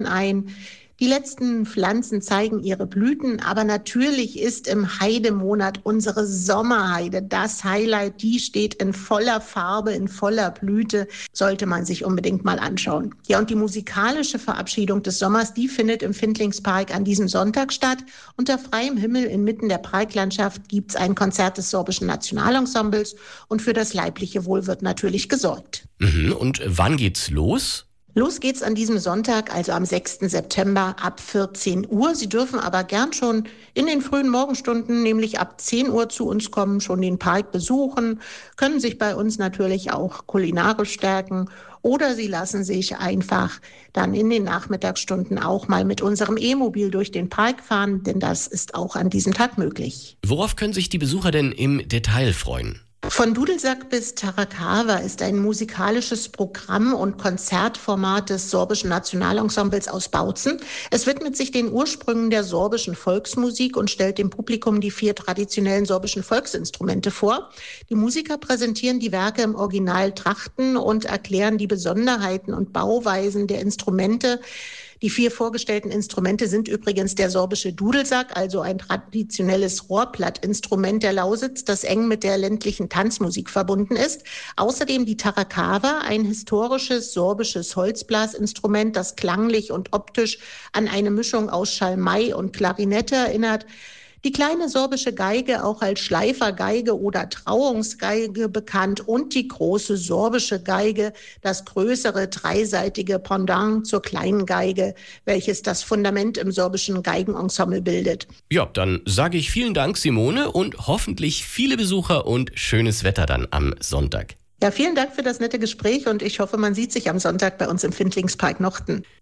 ein. Die letzten Pflanzen zeigen ihre Blüten, aber natürlich ist im Heidemonat unsere Sommerheide das Highlight. Die steht in voller Farbe, in voller Blüte, sollte man sich unbedingt mal anschauen. Ja, und die musikalische Verabschiedung des Sommers, die findet im Findlingspark an diesem Sonntag statt. Unter freiem Himmel inmitten der Parklandschaft gibt es ein Konzert des Sorbischen Nationalensembles und für das leibliche Wohl wird natürlich gesorgt. Und wann geht's los? Los geht's an diesem Sonntag, also am 6. September ab 14 Uhr. Sie dürfen aber gern schon in den frühen Morgenstunden, nämlich ab 10 Uhr zu uns kommen, schon den Park besuchen, können sich bei uns natürlich auch kulinarisch stärken oder Sie lassen sich einfach dann in den Nachmittagsstunden auch mal mit unserem E-Mobil durch den Park fahren, denn das ist auch an diesem Tag möglich. Worauf können sich die Besucher denn im Detail freuen? Von Dudelsack bis Tarakava ist ein musikalisches Programm und Konzertformat des Sorbischen Nationalensembles aus Bautzen. Es widmet sich den Ursprüngen der sorbischen Volksmusik und stellt dem Publikum die 4 traditionellen sorbischen Volksinstrumente vor. Die Musiker präsentieren die Werke im Original Trachten und erklären die Besonderheiten und Bauweisen der Instrumente. Die 4 vorgestellten Instrumente sind übrigens der sorbische Dudelsack, also ein traditionelles Rohrplattinstrument der Lausitz, das eng mit der ländlichen Tanzmusik verbunden ist. Außerdem die Tarakava, ein historisches sorbisches Holzblasinstrument, das klanglich und optisch an eine Mischung aus Schalmei und Klarinette erinnert. Die kleine sorbische Geige, auch als Schleifergeige oder Trauungsgeige bekannt, und die große sorbische Geige, das größere dreiseitige Pendant zur kleinen Geige, welches das Fundament im sorbischen Geigenensemble bildet. Ja, dann sage ich vielen Dank, Simone, und hoffentlich viele Besucher und schönes Wetter dann am Sonntag. Ja, vielen Dank für das nette Gespräch und ich hoffe, man sieht sich am Sonntag bei uns im Findlingspark Nochten.